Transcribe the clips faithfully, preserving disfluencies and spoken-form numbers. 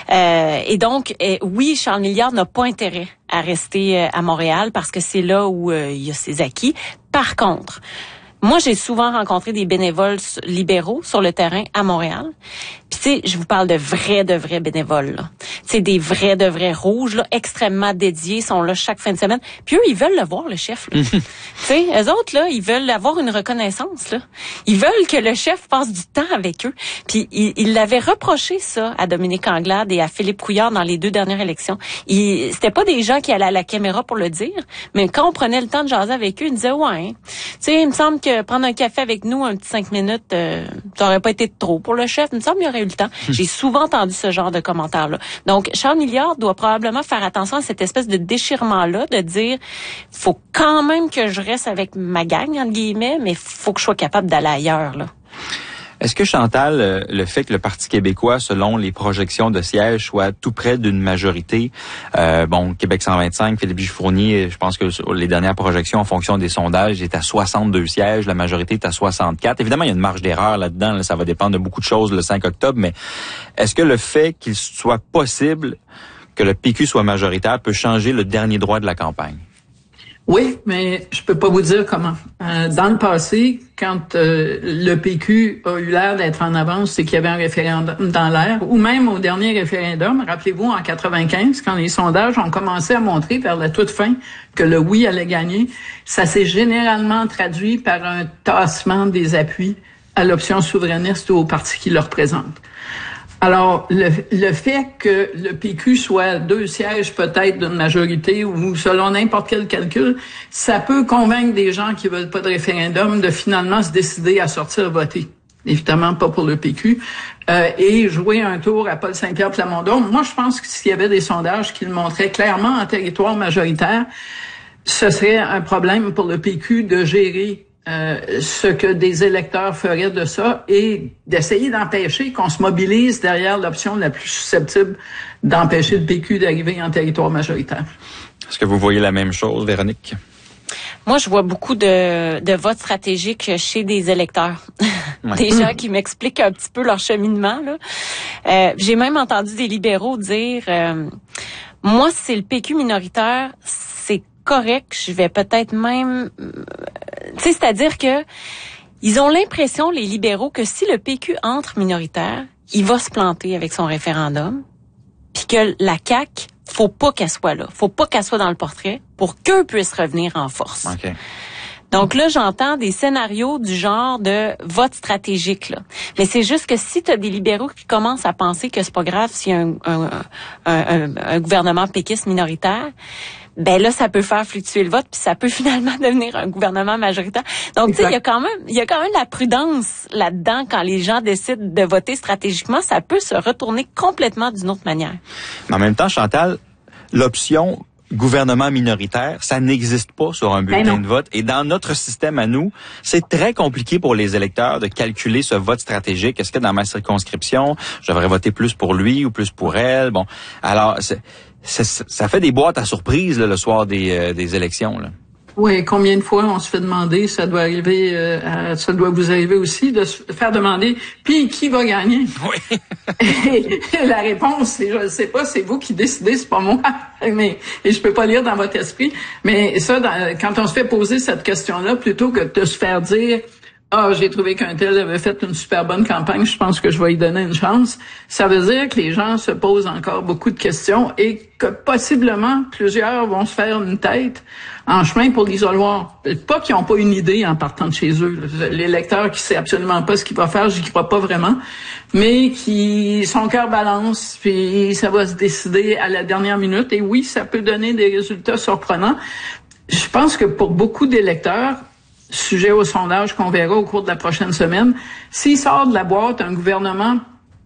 Euh, et donc, euh, oui, Charles Milliard n'a pas intérêt à rester euh, à Montréal parce que c'est là où euh, il y a ses acquis. Par contre, moi, j'ai souvent rencontré des bénévoles libéraux sur le terrain à Montréal. Puis, tu sais, je vous parle de vrais, de vrais bénévoles, là. Tu sais, des vrais, de vrais rouges, là, extrêmement dédiés, sont là chaque fin de semaine. Puis eux, ils veulent le voir, le chef, là. Tu sais, eux autres, là, ils veulent avoir une reconnaissance, là. Ils veulent que le chef passe du temps avec eux. Puis, ils il l'avaient reproché, ça, à Dominique Anglade et à Philippe Couillard dans les deux dernières élections. Ils, c'était pas des gens qui allaient à la caméra pour le dire, mais quand on prenait le temps de jaser avec eux, ils disaient, ouais, hein, tu sais, il me semble que prendre un café avec nous, un petit cinq minutes, euh, ça aurait pas été trop pour le chef. Il me semble qu'il y aurait eu le temps. J'ai souvent entendu ce genre de commentaires-là. Donc, Charles Milliard doit probablement faire attention à cette espèce de déchirement-là, de dire, faut quand même que je reste avec ma gang, entre guillemets, mais faut que je sois capable d'aller ailleurs, là. Est-ce que, Chantal, le fait que le Parti québécois, selon les projections de sièges, soit tout près d'une majorité, euh, bon, Québec cent vingt-cinq, Philippe Gifournier, je pense que les dernières projections en fonction des sondages est à soixante-deux sièges, la majorité est à soixante-quatre. Évidemment, il y a une marge d'erreur là-dedans, là, ça va dépendre de beaucoup de choses le cinq octobre, mais est-ce que le fait qu'il soit possible que le P Q soit majoritaire peut changer le dernier droit de la campagne? Oui, mais je peux pas vous dire comment. Euh, dans le passé, quand euh, le P Q a eu l'air d'être en avance, c'est qu'il y avait un référendum dans l'air, ou même au dernier référendum, rappelez-vous, en quatre-vingt-quinze, quand les sondages ont commencé à montrer vers la toute fin que le oui allait gagner, ça s'est généralement traduit par un tassement des appuis à l'option souverainiste ou au parti qui le représente. Alors, le, le fait que le P Q soit deux sièges peut-être d'une majorité ou selon n'importe quel calcul, ça peut convaincre des gens qui veulent pas de référendum de finalement se décider à sortir voter. Évidemment, pas pour le P Q. Euh, et jouer un tour à Paul Saint-Pierre Plamondon. Moi, je pense que s'il y avait des sondages qui le montraient clairement en territoire majoritaire, ce serait un problème pour le P Q de gérer Euh, ce que des électeurs feraient de ça et d'essayer d'empêcher qu'on se mobilise derrière l'option la plus susceptible d'empêcher le P Q d'arriver en territoire majoritaire. Est-ce que vous voyez la même chose, Véronique? Moi, je vois beaucoup de, de votes stratégiques chez des électeurs. Ouais. Des gens qui m'expliquent un petit peu leur cheminement, là. Euh, j'ai même entendu des libéraux dire, euh, moi, si c'est le P Q minoritaire, c'est correct, je vais peut-être même... Tu sais, c'est-à-dire que ils ont l'impression, les libéraux, que si le P Q entre minoritaire, il va se planter avec son référendum, puis que la C A Q, faut pas qu'elle soit là. Faut pas qu'elle soit dans le portrait pour qu'eux puissent revenir en force. Okay. Donc là, j'entends des scénarios du genre de vote stratégique, là. Mais c'est juste que si tu as des libéraux qui commencent à penser que c'est pas grave s'il y a un, un, un, un, un gouvernement péquiste minoritaire, ben là, ça peut faire fluctuer le vote, puis ça peut finalement devenir un gouvernement majoritaire. Donc, tu sais, il y a quand même, il y a quand même la prudence là-dedans quand les gens décident de voter stratégiquement. Ça peut se retourner complètement d'une autre manière. Mais en même temps, Chantal, l'option gouvernement minoritaire, ça n'existe pas sur un bulletin ben de vote. Et dans notre système à nous, c'est très compliqué pour les électeurs de calculer ce vote stratégique. Est-ce que dans ma circonscription, je devrais voter plus pour lui ou plus pour elle? Bon, alors, c'est, c'est, ça fait des boîtes à surprise là, le soir des, euh, des élections, là. Oui, combien de fois on se fait demander, ça doit arriver, euh, à, ça doit vous arriver aussi, de se faire demander, puis qui va gagner? Oui. et, et la réponse, c'est, je ne sais pas, c'est vous qui décidez, c'est pas moi. Mais et je peux pas lire dans votre esprit. Mais ça, dans, quand on se fait poser cette question-là, plutôt que de se faire dire, ah, j'ai trouvé qu'un tel avait fait une super bonne campagne, je pense que je vais lui donner une chance. Ça veut dire que les gens se posent encore beaucoup de questions et que possiblement plusieurs vont se faire une tête en chemin pour l'isoloir. Pas qu'ils n'ont pas une idée en partant de chez eux. L'électeur qui sait absolument pas ce qu'il va faire, j'y crois pas vraiment, mais qui son cœur balance, puis ça va se décider à la dernière minute. Et oui, ça peut donner des résultats surprenants. Je pense que pour beaucoup d'électeurs, sujet au sondage qu'on verra au cours de la prochaine semaine, s'il sort de la boîte un gouvernement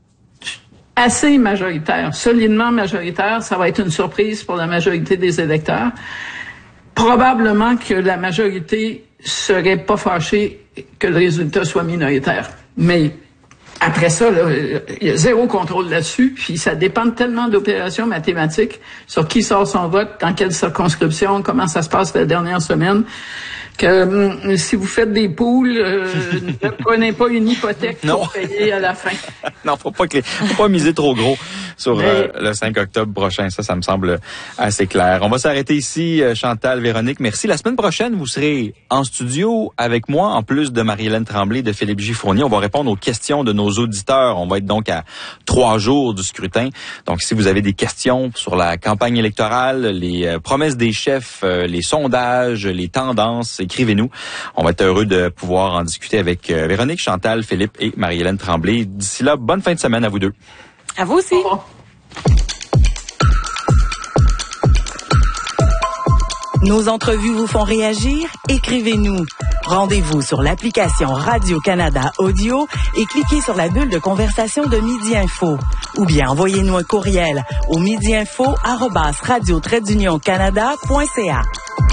assez majoritaire, solidement majoritaire, ça va être une surprise pour la majorité des électeurs. Probablement que la majorité serait pas fâchée que le résultat soit minoritaire. Mais après ça, là, il y a zéro contrôle là-dessus, puis ça dépend tellement d'opérations mathématiques sur qui sort son vote, dans quelle circonscription, comment ça se passe la dernière semaine, que euh, si vous faites des poules, euh, ne prenez pas une hypothèque pour payer à la fin. Non, faut pas que les, faut pas miser trop gros sur Mais... euh, le cinq octobre prochain. Ça, ça me semble assez clair. On va s'arrêter ici, Chantal, Véronique. Merci. La semaine prochaine, vous serez en studio avec moi, en plus de Marie-Hélène Tremblay, de Philippe J. Fournier. On va répondre aux questions de nos auditeurs. On va être donc à trois jours du scrutin. Donc, si vous avez des questions sur la campagne électorale, les euh, promesses des chefs, euh, les sondages, les tendances, écrivez-nous. On va être heureux de pouvoir en discuter avec euh, Véronique, Chantal, Philippe et Marie-Hélène Tremblay. D'ici là, bonne fin de semaine à vous deux. À vous aussi. Nos entrevues vous font réagir? Écrivez-nous. Rendez-vous sur l'application Radio-Canada Audio et cliquez sur la bulle de conversation de Midi Info. Ou bien envoyez-nous un courriel au midiinfo arobase radio trait d'union canada point c a.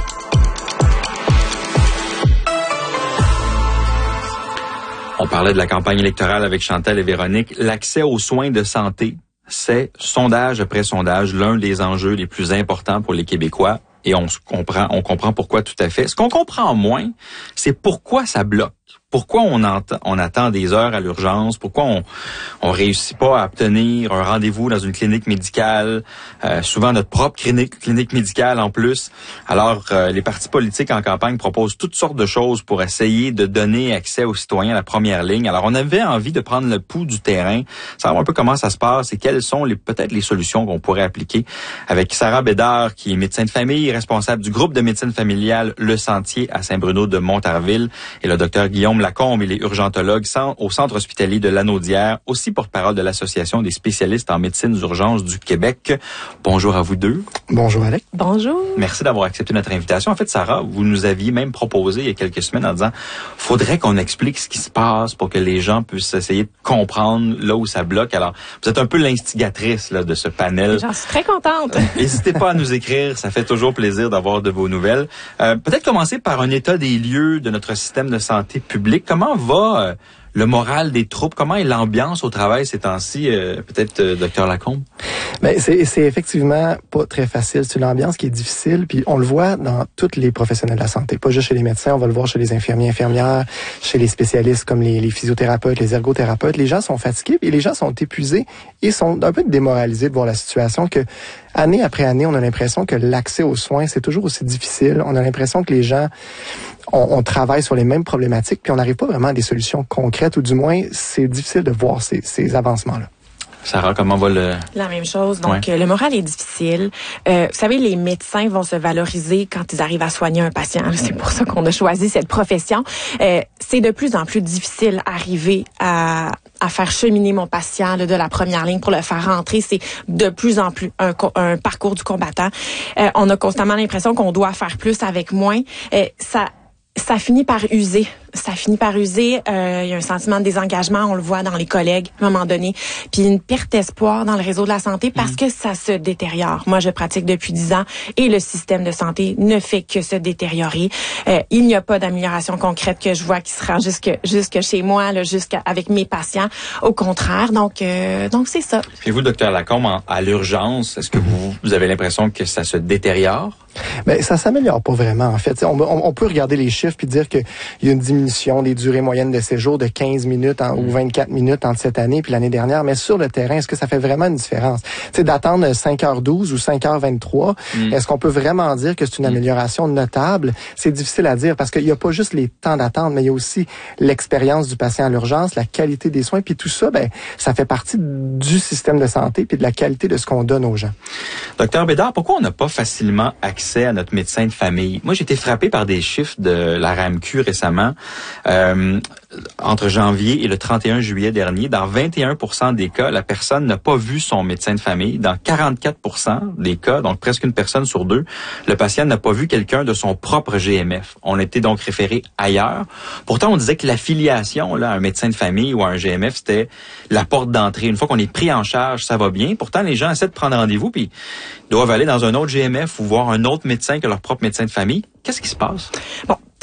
On parlait de la campagne électorale avec Chantal et Véronique. L'accès aux soins de santé, c'est, sondage après sondage, l'un des enjeux les plus importants pour les Québécois. Et on se comprend, on comprend pourquoi tout à fait. Ce qu'on comprend moins, c'est pourquoi ça bloque. Pourquoi on, entend, on attend des heures à l'urgence? Pourquoi on on réussit pas à obtenir un rendez-vous dans une clinique médicale? Euh, souvent notre propre clinique, clinique médicale en plus. Alors, euh, les partis politiques en campagne proposent toutes sortes de choses pour essayer de donner accès aux citoyens à la première ligne. Alors, on avait envie de prendre le pouls du terrain, savoir un peu comment ça se passe et quelles sont les peut-être les solutions qu'on pourrait appliquer. Avec Sarah Bédard, qui est médecin de famille, responsable du groupe de médecine familiale Le Sentier à Saint-Bruno de Montarville, et le docteur Guillaume Lacombe, il est urgentologue au centre hospitalier de Lanaudière, aussi porte-parole de l'Association des spécialistes en médecine d'urgence du Québec. Bonjour à vous deux. Bonjour Alec. Bonjour. Merci d'avoir accepté notre invitation. En fait, Sarah, vous nous aviez même proposé il y a quelques semaines en disant faudrait qu'on explique ce qui se passe pour que les gens puissent essayer de comprendre là où ça bloque. Alors, vous êtes un peu l'instigatrice là de ce panel. J'en suis très contente. N'hésitez pas à nous écrire, ça fait toujours plaisir d'avoir de vos nouvelles. Euh, peut-être commencer par un état des lieux de notre système de santé publique. Comment va euh, le moral des troupes? Comment est l'ambiance au travail ces temps-ci? Euh, peut-être, euh, docteur Lacombe? Ben, c'est, c'est effectivement pas très facile. C'est une ambiance qui est difficile, puis on le voit dans tous les professionnels de la santé. Pas juste chez les médecins, on va le voir chez les infirmiers, infirmières, chez les spécialistes comme les, les physiothérapeutes, les ergothérapeutes. Les gens sont fatigués et les gens sont épuisés et sont un peu démoralisés de voir la situation que, année après année, on a l'impression que l'accès aux soins, c'est toujours aussi difficile. On a l'impression que les gens, on, on travaille sur les mêmes problématiques, puis on n'arrive pas vraiment à des solutions concrètes, ou du moins, c'est difficile de voir ces, ces avancements-là. Sarah, comment va le... La même chose. Donc, ouais. euh, le moral est difficile. Euh, vous savez, les médecins vont se valoriser quand ils arrivent à soigner un patient. C'est pour ça qu'on a choisi cette profession. Euh, c'est de plus en plus difficile d'arriver à, à faire cheminer mon patient là, de la première ligne pour le faire rentrer. C'est de plus en plus un, un parcours du combattant. Euh, on a constamment l'impression qu'on doit faire plus avec moins. Euh, ça... Ça finit par user. Ça finit par user. Euh, il y a un sentiment de désengagement, on le voit dans les collègues à un moment donné. Puis une perte d'espoir dans le réseau de la santé parce mmh. que ça se détériore. Moi, je pratique depuis dix ans et le système de santé ne fait que se détériorer. Euh, il n'y a pas d'amélioration concrète que je vois qui se rend jusque jusque chez moi, là, jusqu'à avec mes patients. Au contraire. Donc, euh, donc c'est ça. Puis vous, docteur Lacombe, en, à l'urgence, est-ce que vous, vous avez l'impression que ça se détériore? Ben, ça s'améliore pas vraiment, en fait. On, on, on peut regarder les chiffres puis dire qu'il y a une diminution des durées moyennes de séjour de quinze minutes en, mmh. ou vingt-quatre minutes entre cette année puis l'année dernière, mais sur le terrain, est-ce que ça fait vraiment une différence? T'sais, d'attendre cinq heures douze ou cinq heures vingt-trois, mmh. est-ce qu'on peut vraiment dire que c'est une amélioration notable? C'est difficile à dire parce qu'il n'y a pas juste les temps d'attente, mais il y a aussi l'expérience du patient à l'urgence, la qualité des soins, puis tout ça, ben, ça fait partie du système de santé puis de la qualité de ce qu'on donne aux gens. Docteur Bédard, pourquoi on n'a pas facilement accès à notre médecin de famille? Moi, j'ai été frappé par des chiffres de la R A M Q récemment. Euh, entre janvier et le trente et un juillet dernier, dans vingt et un pour cent des cas, la personne n'a pas vu son médecin de famille. Dans quarante-quatre pour cent des cas, donc presque une personne sur deux, le patient n'a pas vu quelqu'un de son propre G M F. On était donc référé ailleurs. Pourtant, on disait que l'affiliation là, à un médecin de famille ou à un G M F, c'était la porte d'entrée. Une fois qu'on est pris en charge, ça va bien. Pourtant, les gens essaient de prendre rendez-vous puis doivent aller dans un autre G M F ou voir un autre médecin que leur propre médecin de famille. Qu'est-ce qui se passe? Bon.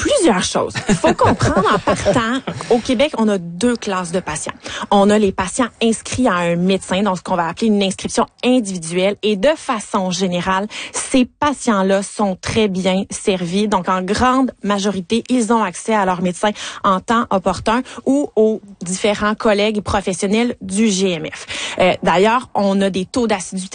Plusieurs choses. Il faut comprendre en partant, au Québec, on a deux classes de patients. On a les patients inscrits à un médecin, donc ce qu'on va appeler une inscription individuelle. Et de façon générale, ces patients-là sont très bien servis. Donc, en grande majorité, ils ont accès à leur médecin en temps opportun ou aux différents collègues et professionnels du G M F. Euh, d'ailleurs, on a des taux d'assiduité